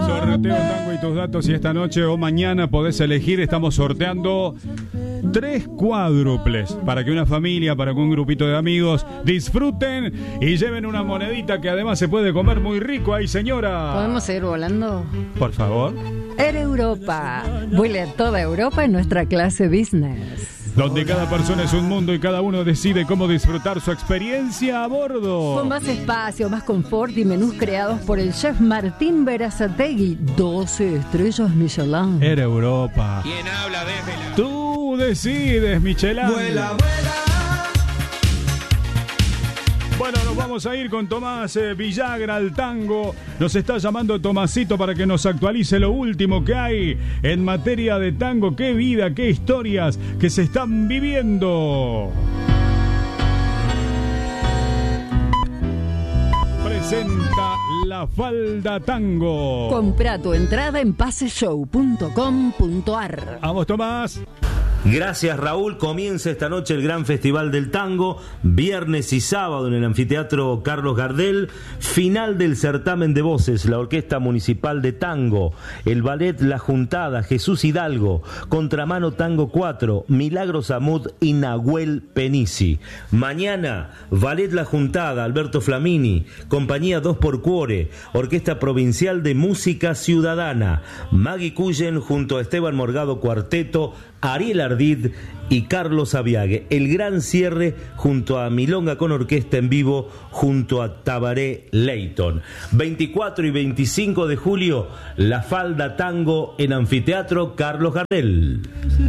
Sorteo Tango y tus datos, y esta noche o mañana podés elegir. Estamos sorteando 3 cuádruples para que una familia, para que un grupito de amigos disfruten y lleven una monedita que además se puede comer muy rico. Ahí, señora. ¿Podemos seguir volando? Por favor. Air Europa. Vuele a toda Europa en nuestra clase business. Donde cada persona es un mundo y cada uno decide cómo disfrutar su experiencia a bordo. Con más espacio, más confort y menús creados por el chef Martín Berazategui. 12 estrellas Michelin. Air Europa. ¿Quién habla? Déjela. Tú decides, Michelin. Vuela, vuela. Bueno, nos vamos a ir con Tomás Villagra al tango. Nos está llamando Tomasito para que nos actualice lo último que hay en materia de tango. Qué vida, qué historias que se están viviendo. Presenta La Falda Tango. Compra tu entrada en paseshow.com.ar. Vamos, Tomás. Gracias, Raúl. Comienza esta noche el Gran Festival del Tango, viernes y sábado en el Anfiteatro Carlos Gardel. Final del certamen de voces, la Orquesta Municipal de Tango, el Ballet La Juntada, Jesús Hidalgo, Contramano Tango 4, Milagros Amud y Nahuel Penisi. Mañana, Ballet La Juntada, Alberto Flamini, Compañía 2 por Cuore, Orquesta Provincial de Música Ciudadana, Maggie Cullen junto a Esteban Morgado Cuarteto, Ariel Ardid y Carlos Aviague. El gran cierre junto a Milonga con orquesta en vivo junto a Tabaré Leighton. 24 y 25 de julio, La Falda Tango en Anfiteatro Carlos Gardel.